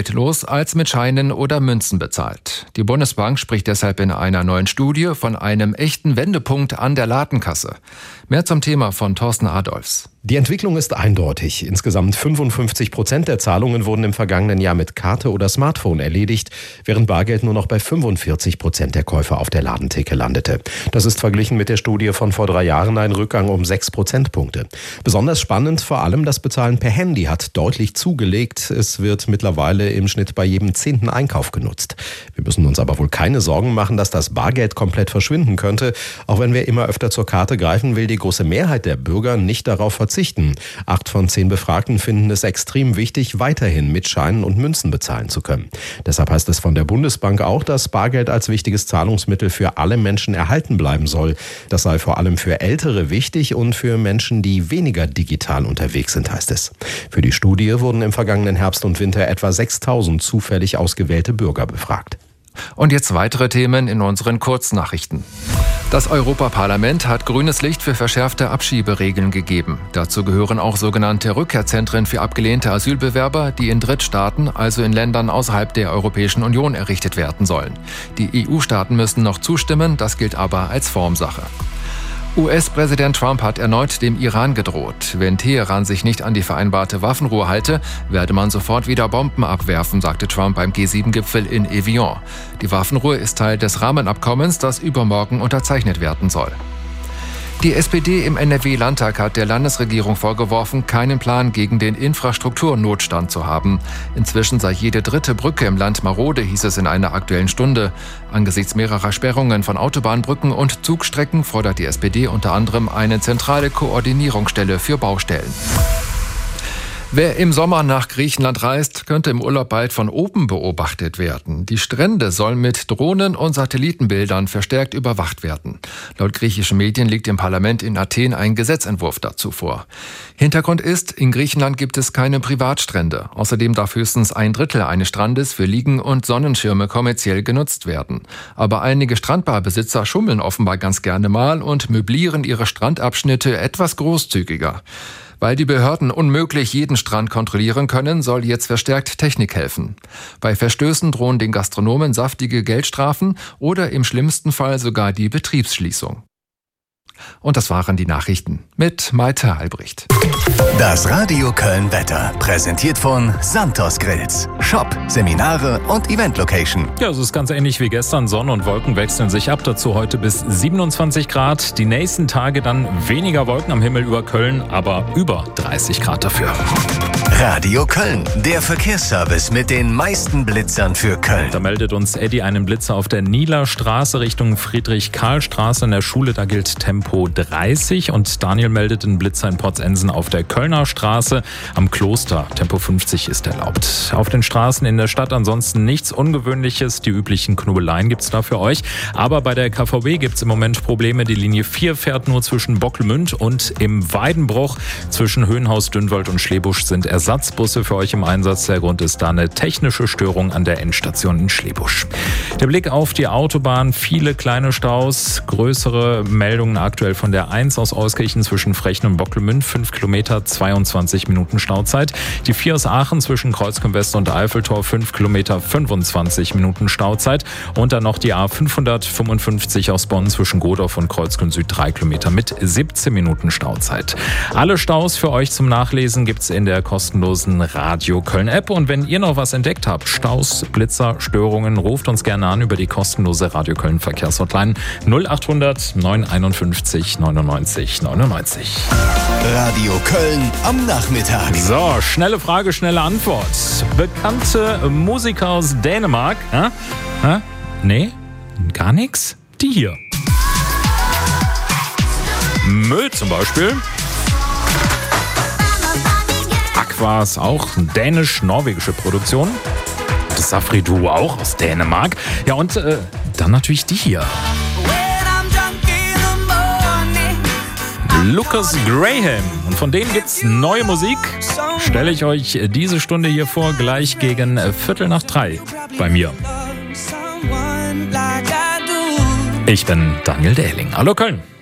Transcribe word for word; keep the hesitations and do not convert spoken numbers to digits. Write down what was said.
bargeldlos als mit Scheinen oder Münzen bezahlt. Die Bundesbank spricht deshalb in einer neuen Studie von einem echten Wendepunkt an der Ladenkasse. Mehr zum Thema von Thorsten Adolfs. Die Entwicklung ist eindeutig. Insgesamt fünfundfünfzig Prozent der Zahlungen wurden im vergangenen Jahr mit Karte oder Smartphone erledigt, während Bargeld nur noch bei fünfundvierzig Prozent der Käufer auf der Ladentheke landete. Das ist verglichen mit der Studie von vor drei Jahren ein Rückgang um sechs Prozentpunkte. Besonders spannend vor allem das Bezahlen per Handy hat deutlich zugelegt. Es wird mittlerweile im Schnitt bei jedem zehnten Einkauf genutzt. Wir müssen uns aber wohl keine Sorgen machen, dass das Bargeld komplett verschwinden könnte. Auch wenn wir immer öfter zur Karte greifen, will die große Mehrheit der Bürger nicht darauf verzichten. Acht von zehn Befragten finden es extrem wichtig, weiterhin mit Scheinen und Münzen bezahlen zu können. Deshalb heißt es von der Bundesbank auch, dass Bargeld als wichtiges Zahlungsmittel für alle Menschen erhalten bleiben soll. Das sei vor allem für Ältere wichtig und für Menschen, die weniger digital unterwegs sind, heißt es. Für die Studie wurden im vergangenen Herbst und Winter etwa sechstausend zufällig ausgewählte Bürger befragt. Und jetzt weitere Themen in unseren Kurznachrichten. Das Europaparlament hat grünes Licht für verschärfte Abschieberegeln gegeben. Dazu gehören auch sogenannte Rückkehrzentren für abgelehnte Asylbewerber, die in Drittstaaten, also in Ländern außerhalb der Europäischen Union, errichtet werden sollen. Die E U-Staaten müssen noch zustimmen, das gilt aber als Formsache. U S-Präsident Trump hat erneut dem Iran gedroht. Wenn Teheran sich nicht an die vereinbarte Waffenruhe halte, werde man sofort wieder Bomben abwerfen, sagte Trump beim G sieben Gipfel in Evian. Die Waffenruhe ist Teil des Rahmenabkommens, das übermorgen unterzeichnet werden soll. Die S P D im N R W-Landtag hat der Landesregierung vorgeworfen, keinen Plan gegen den Infrastrukturnotstand zu haben. Inzwischen sei jede dritte Brücke im Land marode, hieß es in einer Aktuellen Stunde. Angesichts mehrerer Sperrungen von Autobahnbrücken und Zugstrecken fordert die S P D unter anderem eine zentrale Koordinierungsstelle für Baustellen. Wer im Sommer nach Griechenland reist, könnte im Urlaub bald von oben beobachtet werden. Die Strände sollen mit Drohnen und Satellitenbildern verstärkt überwacht werden. Laut griechischen Medien liegt im Parlament in Athen ein Gesetzentwurf dazu vor. Hintergrund ist, in Griechenland gibt es keine Privatstrände. Außerdem darf höchstens ein Drittel eines Strandes für Liegen und Sonnenschirme kommerziell genutzt werden. Aber einige Strandbarbesitzer schummeln offenbar ganz gerne mal und möblieren ihre Strandabschnitte etwas großzügiger. Weil die Behörden unmöglich jeden Strand kontrollieren können, soll jetzt verstärkt Technik helfen. Bei Verstößen drohen den Gastronomen saftige Geldstrafen oder im schlimmsten Fall sogar die Betriebsschließung. Und das waren die Nachrichten mit Maite Albrecht. Das Radio Köln Wetter, präsentiert von Santos Grills. Shop, Seminare und Event-Location. Ja, es ist ganz ähnlich wie gestern. Sonne und Wolken wechseln sich ab. Dazu heute bis siebenundzwanzig Grad. Die nächsten Tage dann weniger Wolken am Himmel über Köln, aber über dreißig Grad dafür. Radio Köln, der Verkehrsservice mit den meisten Blitzern für Köln. Da meldet uns Eddie einen Blitzer auf der Nieler Straße Richtung Friedrich-Karl-Straße in der Schule. Da gilt Tempo dreißig. Und Daniel meldet einen Blitzer in Potzensen auf der Kölner Straße am Kloster. Tempo fünfzig ist erlaubt. Auf den Straßen in der Stadt ansonsten nichts Ungewöhnliches. Die üblichen Knubbeleien gibt es da für euch. Aber bei der K V B gibt es im Moment Probleme. Die Linie vier fährt nur zwischen Bocklemünd und im Weidenbruch. Zwischen Höhenhaus, Dünnwald und Schlebusch sind Ersatzbusse für euch im Einsatz. Der Grund ist da eine technische Störung an der Endstation in Schlebusch. Der Blick auf die Autobahn, viele kleine Staus, größere Meldungen aktuell von der eins aus Euskirchen zwischen Frechen und Bocklemünd, fünf Kilometer, zweiundzwanzig Minuten Stauzeit. Die vier aus Aachen zwischen Kreuzköln West und Eiffeltor, fünf Kilometer, fünfundzwanzig Minuten Stauzeit. Und dann noch die A fünfhundertfünfundfünfzig aus Bonn zwischen Godorf und Kreuzköln Süd, drei Kilometer mit siebzehn Minuten Stauzeit. Alle Staus für euch zum Nachlesen gibt's in der kostenlosen Radio Köln App. Und wenn ihr noch was entdeckt habt, Staus, Blitzer, Störungen, ruft uns gerne an über die kostenlose Radio Köln Verkehrshotline null achthundert neunhunderteinundfünfzig neunundneunzig neunundneunzig. Radio Köln am Nachmittag. So, schnelle Frage, schnelle Antwort. Bekannte Musiker aus Dänemark? Hä? Hä? Nee? Gar nichts? Die hier. Müll zum Beispiel. Aqua ist auch eine dänisch-norwegische Produktion. Das Safri-Duo auch aus Dänemark. Ja, und äh, dann natürlich die hier. Lucas Graham. Und von denen gibt's neue Musik. Stelle ich euch diese Stunde hier vor, gleich gegen Viertel nach drei bei mir. Ich bin Daniel Dehling. Hallo Köln.